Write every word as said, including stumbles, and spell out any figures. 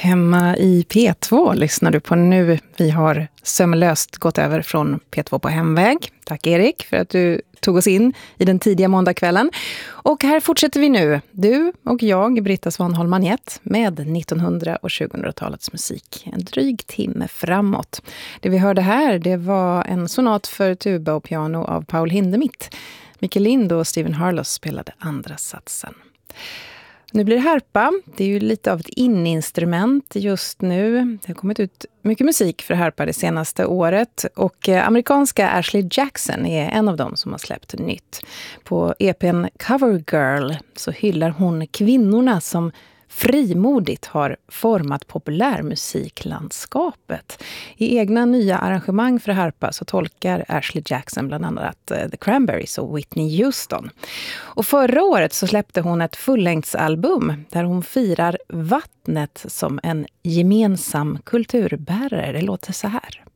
Hemma i P två lyssnar du på nu. Vi har sömlöst gått över från P två på hemväg. Tack Erik för att du tog oss in i den tidiga måndagskvällen. Och här fortsätter vi nu, du och jag, Britta Svanholm Magnett, med nittonhundra- och tjugohundratalets musik. En dryg timme framåt. Det vi hörde här, det var en sonat för tuba och piano av Paul Hindemith. Mikael Lind och Stephen Harlow spelade andra satsen. Nu blir det harpa. Det är ju lite av ett instrument just nu. Det har kommit ut mycket musik för harpa det senaste året. Och amerikanska Ashley Jackson är en av dem som har släppt nytt. På E P:n Cover Girl så hyllar hon kvinnorna som frimodigt har format populärmusiklandskapet. I egna nya arrangemang för harpa så tolkar Ashley Jackson bland annat The Cranberries och Whitney Houston. Och förra året så släppte hon ett fullängdsalbum där hon firar vattnet som en gemensam kulturbärare. Det låter så här.